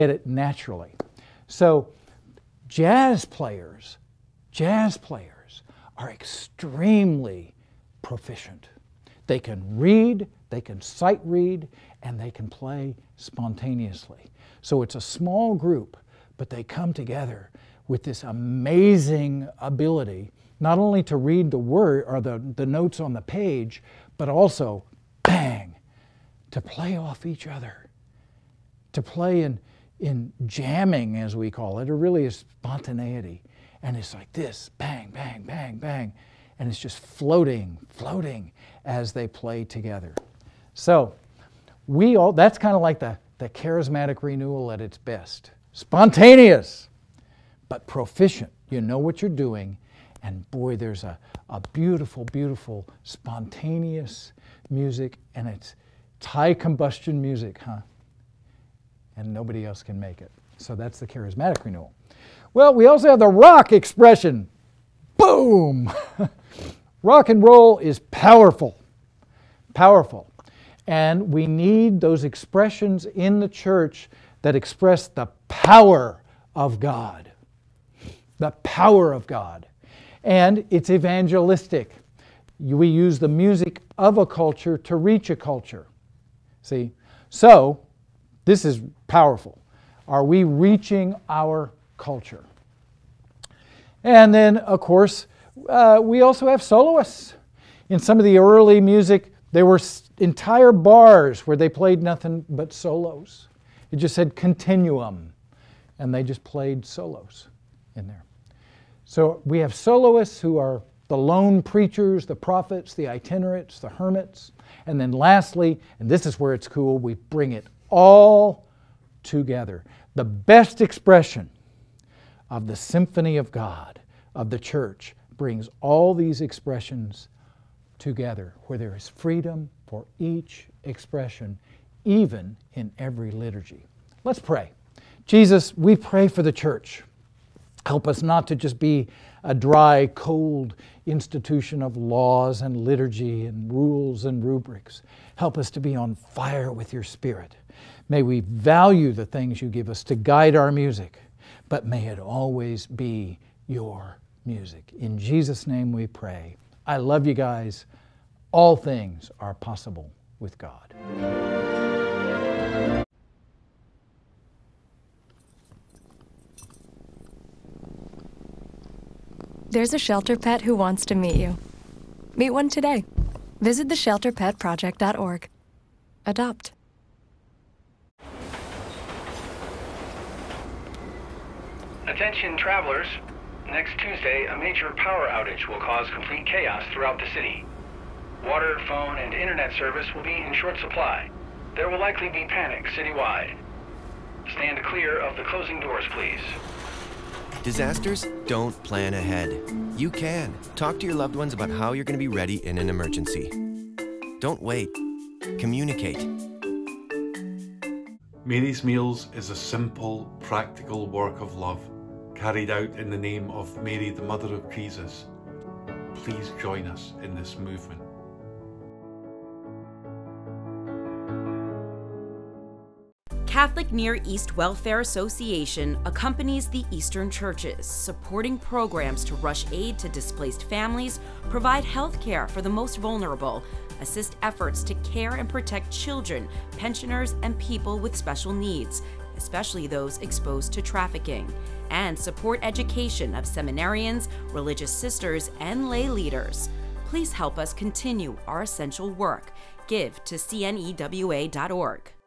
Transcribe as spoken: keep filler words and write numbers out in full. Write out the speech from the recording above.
get it naturally. So jazz players, jazz players are extremely proficient. They can read, they can sight read, and they can play spontaneously. So it's a small group, but they come together with this amazing ability, not only to read the word or the, the notes on the page, but also, bang, to play off each other, to play in, in jamming, as we call it. It really is spontaneity. And it's like this, bang, bang, bang, bang. And it's just floating, floating as they play together. So we all, that's kind of like the, the charismatic renewal at its best. Spontaneous, but proficient. You know what you're doing. And boy, there's a, a beautiful, beautiful, spontaneous music, and it's, it's high combustion music, huh? And nobody else can make it. So that's the charismatic renewal. Well, we also have the rock expression. Boom! Rock and roll is powerful, powerful. And we need those expressions in the church that express the power of God. The power of God. And it's evangelistic. We use the music of a culture to reach a culture. See? So, this is powerful. Are we reaching our culture? And then, of course, uh, we also have soloists. In some of the early music, there were entire bars where they played nothing but solos. It just said continuum, and they just played solos in there. So we have soloists who are the lone preachers, the prophets, the itinerates, the hermits. And then lastly, and this is where it's cool, we bring it all together. The best expression of the symphony of God, of the church, brings all these expressions together, where there is freedom for each expression, even in every liturgy. Let's pray. Jesus, we pray for the church. Help us not to just be a dry, cold institution of laws and liturgy and rules and rubrics. Help us to be on fire with your Spirit. May we value the things you give us to guide our music, but may it always be your music. In Jesus' name we pray. I love you guys. All things are possible with God. There's a shelter pet who wants to meet you. Meet one today. Visit the shelter pet project dot org. Adopt. Attention travelers. Next Tuesday, a major power outage will cause complete chaos throughout the city. Water, phone, and internet service will be in short supply. There will likely be panic citywide. Stand clear of the closing doors, please. Disasters don't plan ahead. You can. Talk to your loved ones about how you're going to be ready in an emergency. Don't wait. Communicate. Mary's Meals is a simple, practical work of love, carried out in the name of Mary, the Mother of Jesus. Please join us in this movement. Catholic Near East Welfare Association accompanies the Eastern churches, supporting programs to rush aid to displaced families, provide health care for the most vulnerable, assist efforts to care and protect children, pensioners, and people with special needs, especially those exposed to trafficking, and support education of seminarians, religious sisters, and lay leaders. Please help us continue our essential work. Give to C N E W A dot org.